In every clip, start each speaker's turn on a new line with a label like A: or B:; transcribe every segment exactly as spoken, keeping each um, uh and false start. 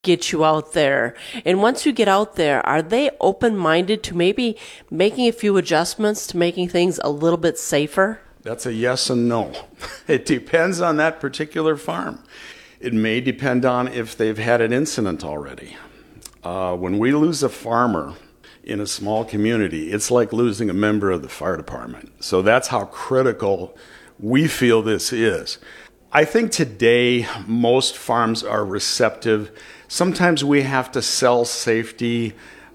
A: get you out there. And once you get out there, are they open-minded to maybe making a few adjustments to making things a little bit safer?
B: That's a yes and no. It depends on that particular farm. It may depend on if they've had an incident already. Uh, when we lose a farmer in a small community, it's like losing a member of the fire department. So that's how critical we feel this is. I think today most farms are receptive. Sometimes we have to sell safety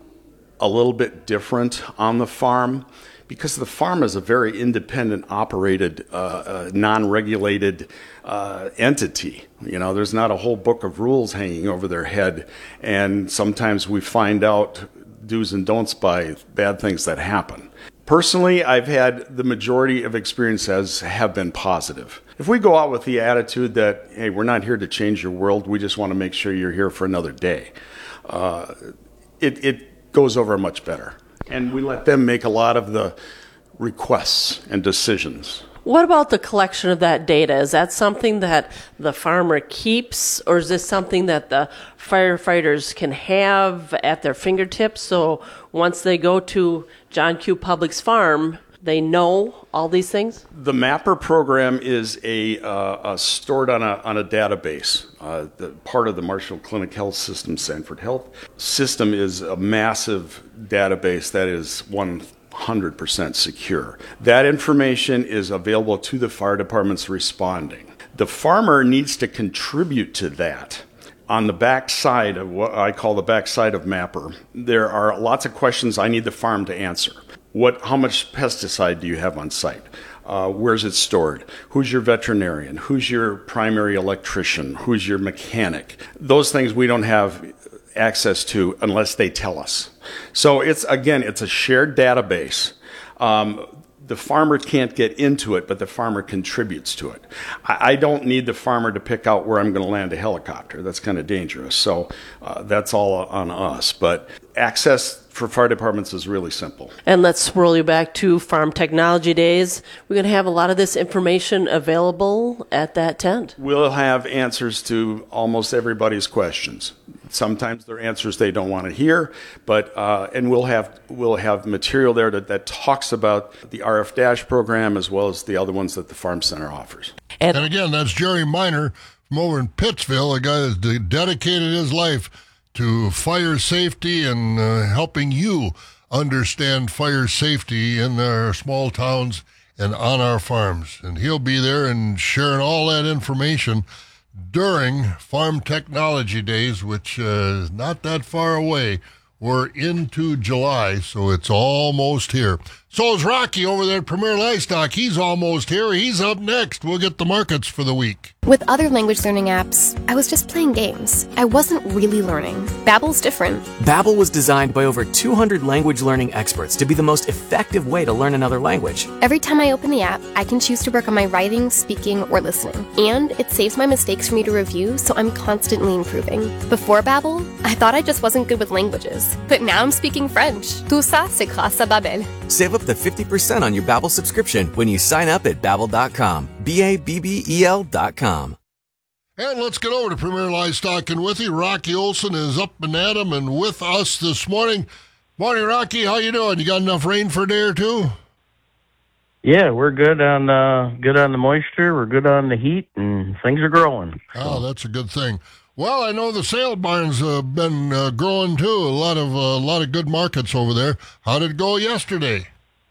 B: a little bit different on the farm because the farm is a very independent operated, uh, uh, non-regulated uh, entity. You know, there's not a whole book of rules hanging over their head, and sometimes we find out do's and don'ts by bad things that happen. Personally, I've had the majority of experiences have been positive. If we go out with the attitude that, hey, we're not here to change your world, we just want to make sure you're here for another day, uh, it, it goes over much better. And we let them make a lot of the requests and decisions.
A: What about the collection of that data? Is that something that the farmer keeps, or is this something that the firefighters can have at their fingertips? So once they go to John Q. Public's farm, they know all these things?
B: The MAPPER program is a, uh, a stored on a on a database. Uh, the part of the Marshall Clinic Health System, Sanford Health System, is a massive database that is one hundred percent secure. That information is available to the fire departments responding. The farmer needs to contribute to that. On the back side of what I call the back side of MAPPER, there are lots of questions I need the farm to answer. What, how much pesticide do you have on site? Uh, where's it stored? Who's your veterinarian? Who's your primary electrician? Who's your mechanic? Those things we don't have access to unless they tell us. So it's, again, it's a shared database. Um, the farmer can't get into it, but the farmer contributes to it. I, I don't need the farmer to pick out where I'm going to land a helicopter. That's kind of dangerous. So uh, that's all on us. But access for fire departments is really simple.
A: And let's swirl you back to Farm Technology Days. We're going to have a lot of this information available at that tent.
B: We'll have answers to almost everybody's questions. Sometimes they're answers they don't want to hear, but uh, and we'll have we'll have material there that, that talks about the R F Dash program as well as the other ones that the Farm Center offers.
C: And, and again, that's Jerry Miner from over in Pittsville, a guy that's de- dedicated his life to fire safety and uh, helping you understand fire safety in our small towns and on our farms. And he'll be there and sharing all that information during Farm Technology Days, which uh, is not that far away. We're into July, so it's almost here. So is Rocky over there at Premier Livestock. He's almost here. He's up next. We'll get the markets for the week.
D: With other language learning apps, I was just playing games. I wasn't really learning. Babbel's different.
E: Babbel was designed by over two hundred language learning experts to be the most effective way to learn another language.
D: Every time I open the app, I can choose to work on my writing, speaking, or listening. And it saves my mistakes for me to review, so I'm constantly improving. Before Babbel, I thought I just wasn't good with languages. But now I'm speaking French. Tout ça, c'est grâce à Babbel.
E: Save up to fifty percent on your Babbel subscription when you sign up at babbel dot com. B A B B E L dot com.
C: And let's get over to Premier Livestock and Withee. Rocky Olson is up and at 'em and with us this morning. Morning, Rocky. How you doing? You got enough rain for a day or two?
F: Yeah, we're good on uh, good on the moisture. We're good on the heat, and things are growing.
C: Oh, that's a good thing. Well, I know the sale barns have been uh, growing too. A lot of a uh, lot of good markets over there. How did it go yesterday?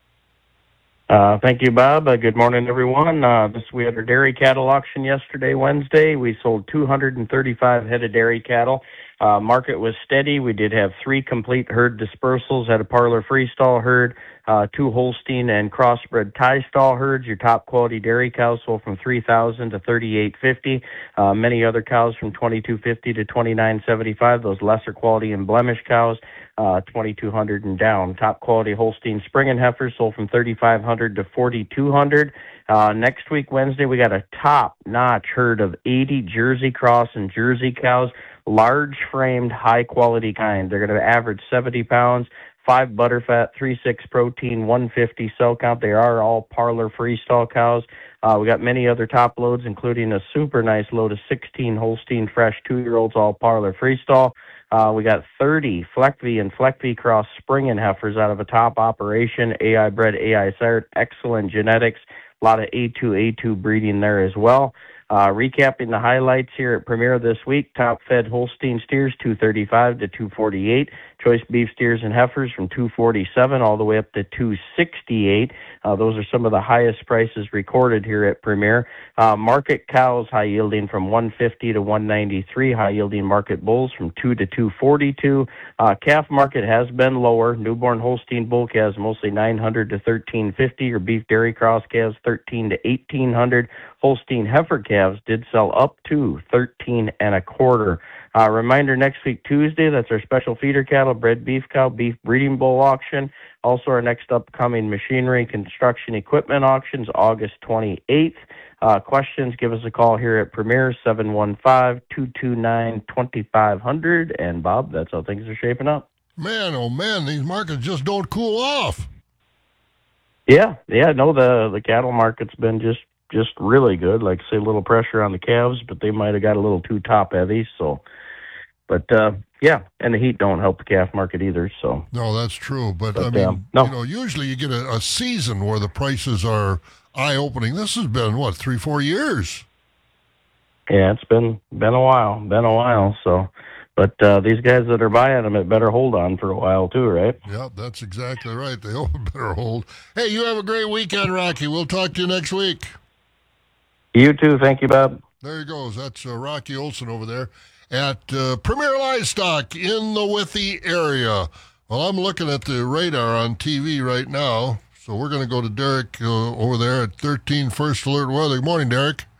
F: Uh, thank you, Bob. Uh, good morning, everyone. Uh, this we had our dairy cattle auction yesterday, Wednesday. We sold two hundred thirty-five head of dairy cattle. Uh, market was steady. We did have three complete herd dispersals. Had a parlor freestall herd, uh, two Holstein and crossbred tie stall herds. Your top quality dairy cows sold from three thousand to thirty-eight fifty. Uh, many other cows from twenty-two fifty to twenty-nine seventy-five. Those lesser quality and blemish cows, uh, twenty-two hundred and down. Top quality Holstein spring and heifers sold from thirty-five hundred to forty-two hundred. Uh, next week, Wednesday, we got a top-notch herd of eighty Jersey cross and Jersey cows, large framed, high quality kind. They're going to average seventy pounds, five butterfat, three six protein, one fifty cell count. They are all parlor freestall cows. Uh, we got many other top loads, including a super nice load of sixteen Holstein fresh two-year-olds, all parlor freestall. Uh, we got thirty Fleck V and Fleck V cross springing heifers out of a top operation, A I bred, A I sired, excellent genetics, a lot of A two A two breeding there as well. Uh, recapping the highlights here at Premier this week, top fed Holstein steers two thirty-five to two forty-eight, choice beef steers and heifers from two forty-seven all the way up to two sixty-eight. Uh, those are some of the highest prices recorded here at Premier. Uh, market cows high yielding from one fifty to one ninety-three, high yielding market bulls from two to two forty-two. Uh, calf market has been lower. Newborn Holstein bull calves mostly nine hundred to thirteen fifty, or beef dairy cross calves thirteen to eighteen hundred. Holstein heifer calves did sell up to thirteen and a quarter. Uh, reminder, next week, Tuesday, that's our special feeder cattle, bred beef cow, beef breeding bull auction. Also, our next upcoming machinery construction equipment auctions, August twenty-eighth. Uh, questions, give us a call here at Premier, seven one five, two two nine, two five zero zero. And, Bob, that's how things are shaping up.
C: Man, oh, man, these markets just don't cool off.
F: Yeah, yeah, no, the, the cattle market's been just just really good. Like, say, a little pressure on the calves, but they might have got a little too top heavy. So, but uh, yeah, and the heat don't help the calf market either. So
C: no, that's true. But,
F: but
C: I mean,
F: um, no.
C: you know, usually you get a, a season where the prices are eye-opening. This has been what, three, four years?
F: Yeah, it's been been a while, been a while. So, but uh, these guys that are buying them, it better hold on for a while too, right?
C: Yeah, that's exactly right. They all better hold. Hey, you have a great weekend, Rocky. We'll talk to you next week.
F: You too. Thank you, Bob.
C: There he goes. That's uh, Rocky Olson over there at uh, Premier Livestock in the Withee area. Well, I'm looking at the radar on T V right now, so we're going to go to Derek uh, over there at thirteen First Alert Weather. Good morning, Derek.